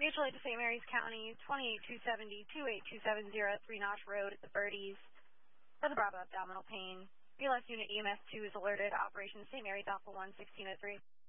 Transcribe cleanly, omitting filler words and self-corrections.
Mutual Aid to St. Mary's County, 28270, 3 Notch Road at the Birdies. For the Bravo abdominal pain. BLS Unit EMS 2 is alerted. Operation St. Mary's Alpha 1, 1603.